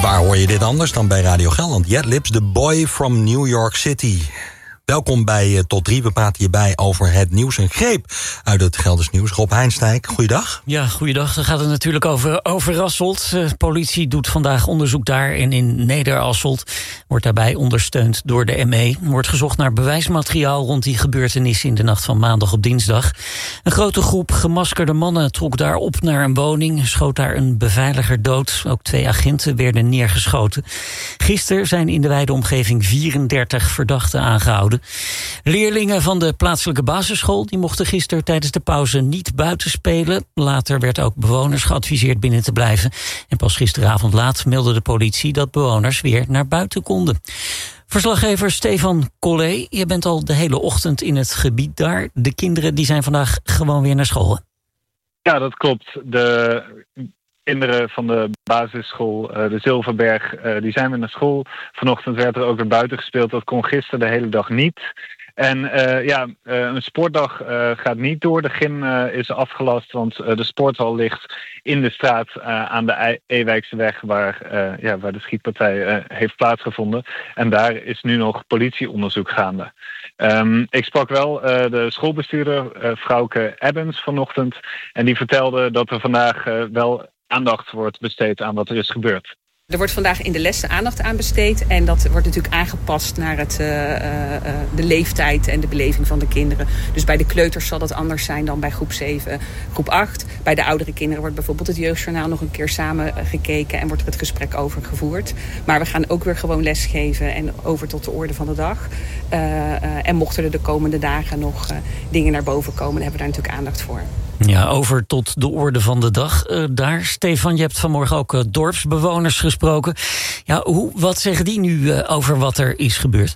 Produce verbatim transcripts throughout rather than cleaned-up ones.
Waar hoor je dit anders dan bij Radio Gelderland? Jet Lips, The Boy from New York City. Welkom bij uh, Tot drie. We praten hierbij over het nieuws. Een greep uit het Gelders nieuws. Rob Heinsdijk, goeiedag. Ja, goeiedag. Dan gaat het natuurlijk over Overasselt. De politie doet vandaag onderzoek daar. En in Nederasselt wordt daarbij ondersteund door de M E. Er wordt gezocht naar bewijsmateriaal rond die gebeurtenissen in de nacht van maandag op dinsdag. Een grote groep gemaskerde mannen trok daar op naar een woning. Schoot daar een beveiliger dood. Ook twee agenten werden neergeschoten. Gisteren zijn in de wijde omgeving vierendertig verdachten aangehouden. Leerlingen van de plaatselijke basisschool die mochten gisteren tijdens de pauze niet buiten spelen. Later werd ook bewoners geadviseerd binnen te blijven. En pas gisteravond laat meldde de politie dat bewoners weer naar buiten konden. Verslaggever Stefan Collet, je bent al de hele ochtend in het gebied daar. De kinderen die zijn vandaag gewoon weer naar school. Ja, dat klopt. De kinderen van de basisschool, de Zilverberg, die zijn weer naar school. Vanochtend werd er ook weer buiten gespeeld. Dat kon gisteren de hele dag niet. En uh, ja, uh, een sportdag uh, gaat niet door. De gym uh, is afgelast, want uh, de sporthal ligt in de straat uh, aan de Ewijkseweg, waar, uh, ja, waar de schietpartij uh, heeft plaatsgevonden. En daar is nu nog politieonderzoek gaande. Um, ik sprak wel uh, de schoolbestuurder, uh, Frauke Ebbens, vanochtend. En die vertelde dat er vandaag uh, wel aandacht wordt besteed aan wat er is gebeurd. Er wordt vandaag in de lessen aandacht aan besteed. En dat wordt natuurlijk aangepast naar het, uh, uh, de leeftijd en de beleving van de kinderen. Dus bij de kleuters zal dat anders zijn dan bij groep zeven, groep acht. Bij de oudere kinderen wordt bijvoorbeeld het jeugdjournaal nog een keer samen gekeken en wordt er het gesprek over gevoerd. Maar we gaan ook weer gewoon lesgeven en over tot de orde van de dag. Uh, uh, en mochten er de komende dagen nog uh, dingen naar boven komen, dan hebben we daar natuurlijk aandacht voor. Ja, over tot de orde van de dag. Uh, daar, Stefan, je hebt vanmorgen ook uh, dorpsbewoners gesproken. Ja, hoe, wat zeggen die nu uh, over wat er is gebeurd?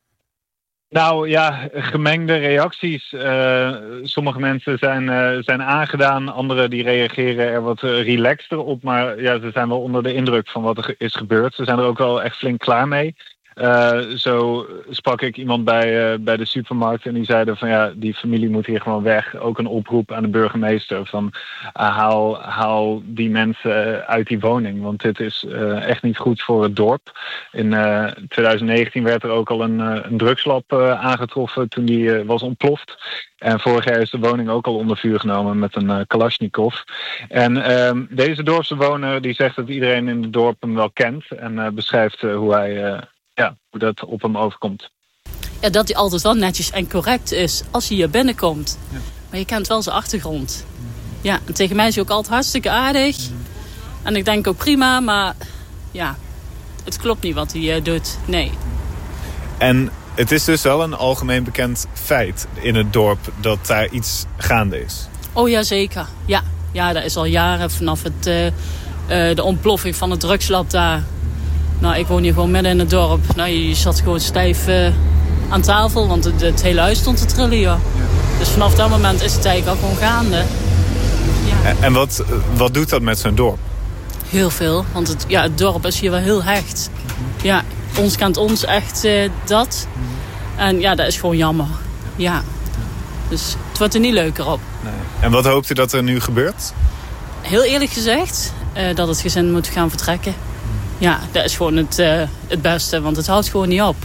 Nou ja, gemengde reacties. Uh, sommige mensen zijn, uh, zijn aangedaan, anderen die reageren er wat uh, relaxter op. Maar ja, ze zijn wel onder de indruk van wat er is gebeurd. Ze zijn er ook wel echt flink klaar mee. Uh, zo sprak ik iemand bij, uh, bij de supermarkt en die zeiden van ja, die familie moet hier gewoon weg. Ook een oproep aan de burgemeester van uh, haal, haal die mensen uh, uit die woning. Want dit is uh, echt niet goed voor het dorp. In uh, twintig negentien werd er ook al een, uh, een drugslab uh, aangetroffen toen die uh, was ontploft. En vorig jaar is de woning ook al onder vuur genomen met een uh, Kalashnikov. En uh, deze dorpsbewoner die zegt dat iedereen in het dorp hem wel kent en uh, beschrijft uh, hoe hij... Uh, Ja, hoe dat op hem overkomt. Ja, dat hij altijd wel netjes en correct is als hij hier binnenkomt. Ja. Maar je kent wel zijn achtergrond. Ja, en tegen mij is hij ook altijd hartstikke aardig. En ik denk ook prima, maar ja, het klopt niet wat hij uh, doet. Nee. En het is dus wel een algemeen bekend feit in het dorp dat daar iets gaande is. Oh ja, zeker. Ja, ja dat is al jaren vanaf het, uh, uh, de ontploffing van het drugslab daar. Nou, ik woon hier gewoon midden in het dorp. Nou, je zat gewoon stijf uh, aan tafel, want het, het hele huis stond te trillen, joh. Ja. Dus vanaf dat moment is het eigenlijk al gewoon gaande. Ja. En wat, wat doet dat met zo'n dorp? Heel veel, want het, ja, het dorp is hier wel heel hecht. Ja, ons kent ons echt uh, dat. En ja, dat is gewoon jammer. Ja. Dus het wordt er niet leuker op. Nee. En wat hoopt u dat er nu gebeurt? Heel eerlijk gezegd, uh, dat het gezin moet gaan vertrekken. Ja, dat is gewoon het, uh, het beste, want het houdt gewoon niet op.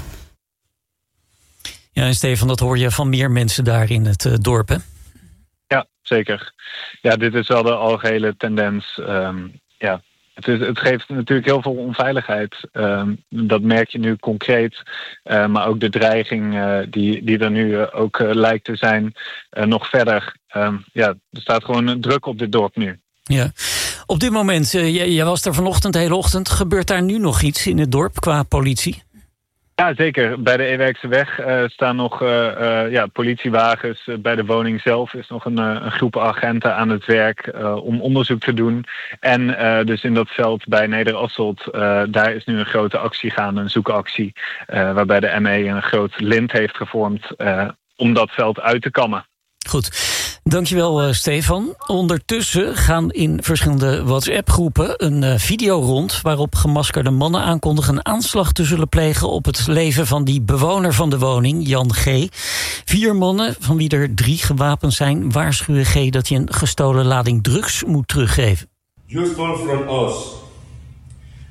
Ja, en Stefan, dat hoor je van meer mensen daar in het uh, dorp, hè? Ja, zeker. Ja, dit is wel de algehele tendens. Um, ja, het, is, het geeft natuurlijk heel veel onveiligheid. Um, dat merk je nu concreet. Uh, maar ook de dreiging uh, die, die er nu uh, ook uh, lijkt te zijn, uh, nog verder. Um, ja, er staat gewoon druk op dit dorp nu. Ja. Op dit moment, uh, jij, jij was er vanochtend de hele ochtend. Gebeurt daar nu nog iets in het dorp qua politie? Ja, zeker. Bij de Ewijkseweg uh, staan nog uh, uh, ja, politiewagens. Uh, bij de woning zelf is nog een, uh, een groep agenten aan het werk uh, om onderzoek te doen. En uh, dus in dat veld bij Nederasselt, uh, daar is nu een grote actie gaande, een zoekactie. Uh, waarbij de M E een groot lint heeft gevormd uh, om dat veld uit te kammen. Goed. Dankjewel, uh, Stefan. Ondertussen gaan in verschillende WhatsApp-groepen een uh, video rond waarop gemaskerde mannen aankondigen een aanslag te zullen plegen op het leven van die bewoner van de woning, Jan G. Vier mannen, van wie er drie gewapend zijn, waarschuwen G dat hij een gestolen lading drugs moet teruggeven. You stole from us.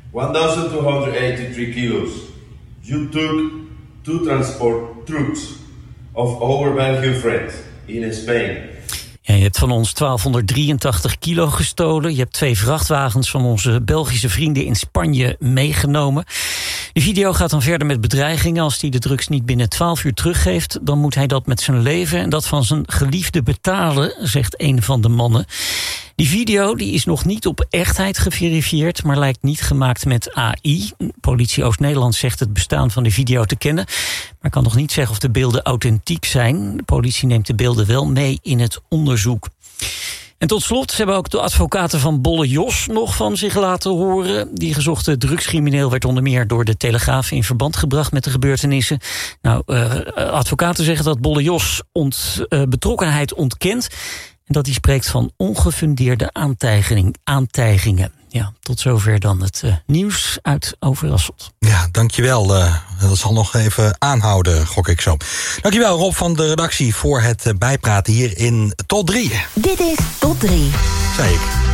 one thousand two hundred eighty-three kilos. You took to transport troops of our Belgian friends in Spain. Ja, je hebt van ons twaalfhonderddrieëntachtig kilo gestolen. Je hebt twee vrachtwagens van onze Belgische vrienden in Spanje meegenomen. De video gaat dan verder met bedreigingen. Als hij de drugs niet binnen twaalf uur teruggeeft, dan moet hij dat met zijn leven en dat van zijn geliefde betalen, zegt een van de mannen. Die video die is nog niet op echtheid geverifieerd, maar lijkt niet gemaakt met A I. Politie Oost-Nederland zegt het bestaan van de video te kennen, maar kan nog niet zeggen of de beelden authentiek zijn. De politie neemt de beelden wel mee in het onderzoek. En tot slot hebben ook de advocaten van Bolle Jos nog van zich laten horen. Die gezochte drugscrimineel werd onder meer door de Telegraaf in verband gebracht met de gebeurtenissen. Nou, uh, advocaten zeggen dat Bolle Jos ont, uh, betrokkenheid ontkent en dat hij spreekt van ongefundeerde aantijging, aantijgingen. Ja, tot zover dan het uh, nieuws uit Overasselt. Ja, dankjewel. Uh, dat zal nog even aanhouden, gok ik zo. Dankjewel Rob van de redactie voor het uh, bijpraten hier in Tot drie. Dit is Tot drie. Zei ik.